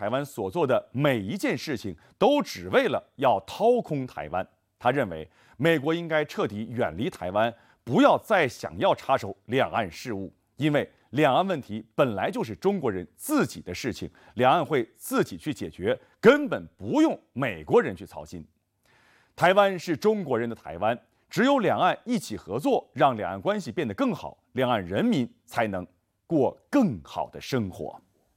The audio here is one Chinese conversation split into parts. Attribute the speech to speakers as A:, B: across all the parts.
A: 台湾所做的每一件事情，都只为了要掏空台湾。他认为，美国应该彻底远离台湾，不要再想要插手两岸事务，因为两岸问题本来就是中国人自己的事情，两岸会自己去解决，根本不用美国人去操心。台湾是中国人的台湾，只有两岸一起合作，让两岸关系变得更好，两岸人民才能过更好的生活。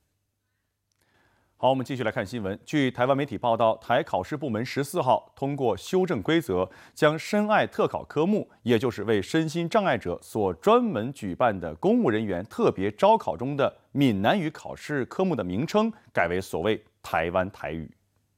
A: 好，我们继续来看新闻。据台湾媒体报道，台考试部门14号通过修正规则，将深爱特考科目，也就是为身心障碍者所专门举办的公务人员特别招考中的闽南语考试科目的名称，改为所谓台湾台语。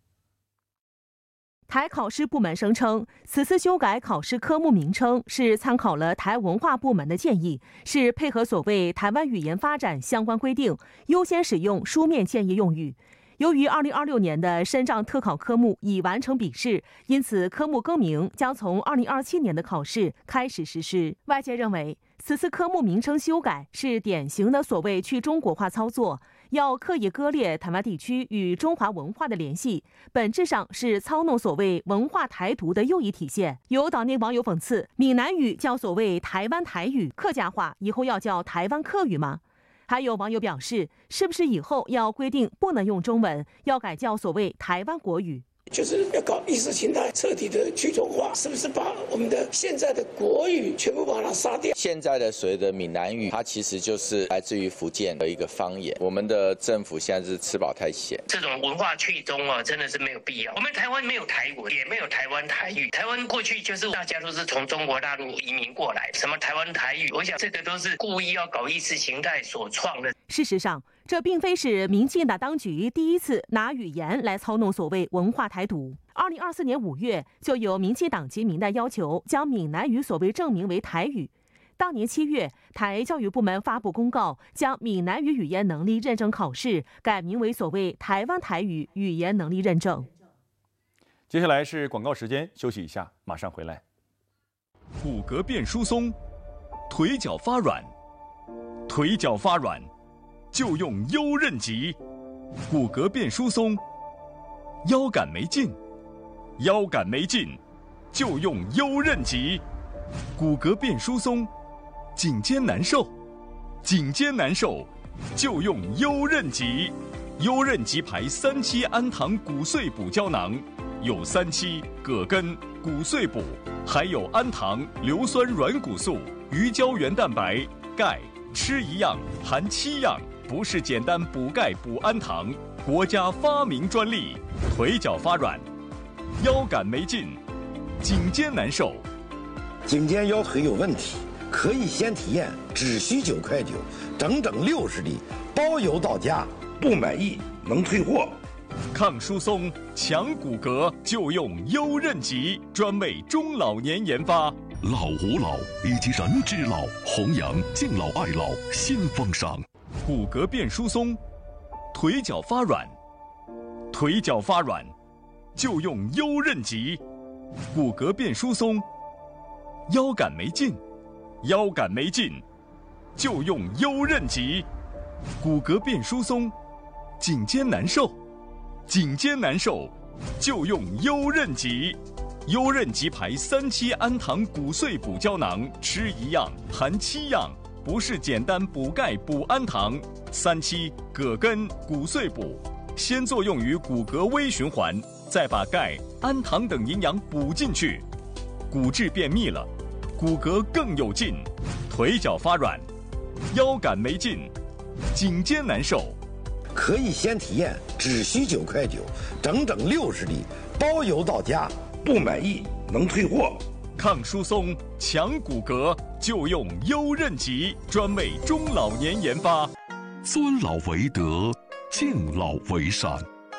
B: 台考试部门声称，此次修改考试科目名称是参考了台文化部门的建议，是配合所谓台湾语言发展相关规定，优先使用书面建议用语。由于2026年的身障特考科目已完成笔试，因此科目更名将从2027年的考试开始实施。外界认为，此次科目名称修改是典型的所谓去中国化操作，要刻意割裂台湾地区与中华文化的联系，本质上是操弄所谓文化台独的又一体现。有岛内网友讽刺，闽南语叫所谓台湾台语，客家话以后要叫台湾客语吗？还有网友表示，是不是以后要规定不能用中文，要改叫所谓台湾国语？
C: 就是要搞意识形态彻底的去中化，是不是把我们的现在的国语全部把它杀掉？
D: 现在的所谓的闽南语，它其实就是来自于福建的一个方言。我们的政府现在是吃饱太闲，
E: 这种文化去中啊，真的是没有必要。我们台湾没有台文，也没有台湾台语。台湾过去就是大家都是从中国大陆移民过来，什么台湾台语，我想这个都是故意要搞意识形态所创的。
B: 事实上，这并非是民进党当局第一次拿语言来操弄所谓文化台独。2024年5月，就有民进党籍民代要求将闽南语所谓正名为台语。当年7月，台教育部门发布公告，将闽南语语言能力认证考试改名为所谓台湾台语语言能力认证。
A: 接下来是广告时间，休息一下，马上回来。
F: 骨骼变疏松，腿脚发软，腿脚发软就用优韧极。骨骼变疏松，腰杆没劲，腰杆没劲就用优韧极。骨骼变疏松，颈肩难受，颈肩难受就用优韧极。优韧极牌3期氨糖骨碎补胶囊，有3期、葛根、骨碎补，还有氨糖、硫酸软骨素、鱼胶原蛋白、钙，吃一样含7样，不是简单补钙补氨糖，国家发明专利。腿脚发软，腰杆没劲，颈肩难受，
G: 颈肩腰腿有问题，可以先体验，只需9.9块，整整60粒，包邮到家，不满意能退货。
F: 抗疏松、强骨骼就用优韧极，专为中老年研发。
H: 老吾老以及人之老，弘扬敬老爱老新风尚。
F: 骨骼变疏松，腿脚发软，腿脚发软就用优韧极。骨骼变疏松，腰杆没劲，腰杆没劲就用优韧极。骨骼变疏松，颈肩难受，颈肩难受就用优韧极。优韧极牌3期氨糖骨碎补胶囊，吃一样含7样，不是简单补钙补氨糖。3期、葛根、骨碎补，先作用于骨骼微循环，再把钙、氨糖等营养补进去，骨质变密了，骨骼更有劲。腿脚发软，腰杆没劲，颈肩难受，
G: 可以先体验，只需9.9块，整整60粒，包邮到家，不满意能退货。
F: 抗疏松、强骨骼就用优韧极，专为中老年研发。
H: 尊老为德，敬老为善。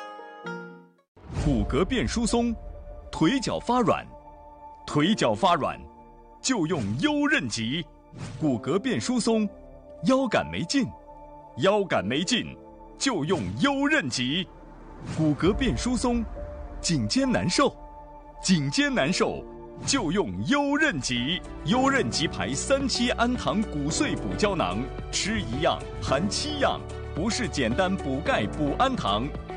F: 骨骼变疏松，腿脚发软，腿脚发软就用优韧极。骨骼变疏松，腰杆没劲，腰杆没劲就用优韧极。骨骼变疏松，颈肩难受，颈肩难受就用优韧极。优韧极牌3期氨糖骨碎补胶囊，吃一样含7样，不是简单补钙补氨糖。